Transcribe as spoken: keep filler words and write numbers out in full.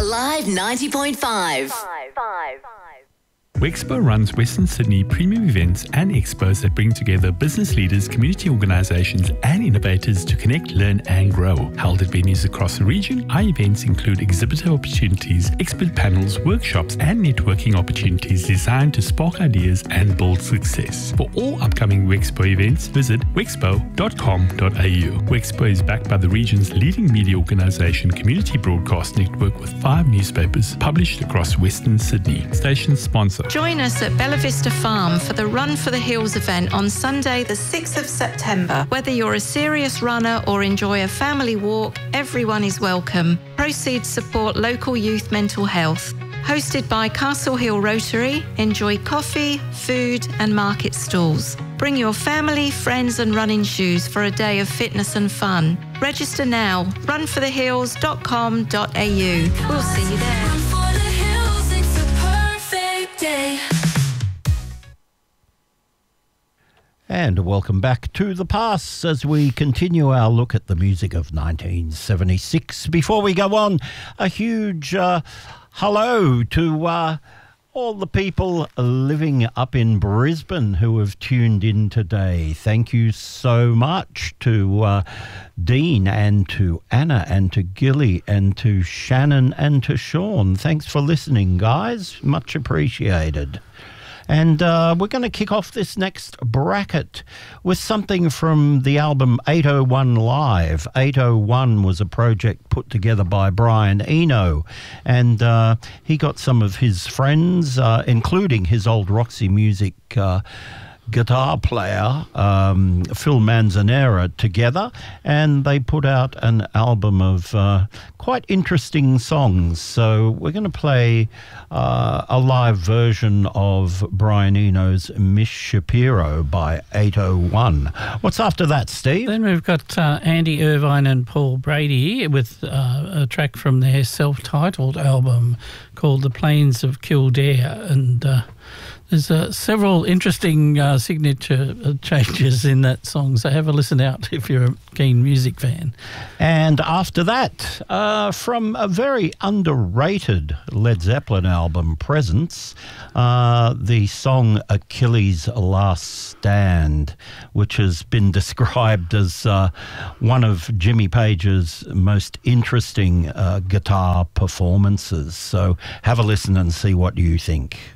Alive ninety point five. Wexpo runs Western Sydney premium events and expos that bring together business leaders, community organisations and innovators to connect, learn and grow. Held at venues across the region, our events include exhibitor opportunities, expert panels, workshops and networking opportunities designed to spark ideas and build success. For all upcoming Wexpo events, visit wexpo dot com dot a u. Wexpo is backed by the region's leading media organisation, Community Broadcast Network, with five newspapers published across Western Sydney. Station sponsor. Join us at Bella Vista Farm for the Run for the Hills event on Sunday the sixth of September. Whether you're a serious runner or enjoy a family walk, everyone is welcome. Proceeds support local youth mental health. Hosted by Castle Hill Rotary, enjoy coffee, food and market stalls. Bring your family, friends and running shoes for a day of fitness and fun. Register now, run for the hills dot com dot a u. We'll see you there. And welcome back to The Pass as we continue our look at the music of nineteen seventy-six. Before we go on, a huge uh, hello to uh, all the people living up in Brisbane who have tuned in today. Thank you so much to uh, Dean and to Anna and to Gilly and to Shannon and to Sean. Thanks for listening, guys. Much appreciated. And uh, we're going to kick off this next bracket with something from the album eight oh one Live. eight oh one was a project put together by Brian Eno, and uh, he got some of his friends, uh, including his old Roxy Music uh, guitar player, um, Phil Manzanera, together, and they put out an album of uh, quite interesting songs. So we're going to play uh, a live version of Brian Eno's Miss Shapiro by eight oh one. What's after that, Steve? Then we've got uh, Andy Irvine and Paul Brady with uh, a track from their self-titled album called The Plains of Kildare, and uh, there's uh, several interesting uh, signature changes in that song, so have a listen out if you're a keen music fan. And after that, uh, from a very underrated Led Zeppelin album, Presence, uh, the song Achilles' Last Stand, which has been described as uh, one of Jimmy Page's most interesting uh, guitar performances. So have a listen and see what you think.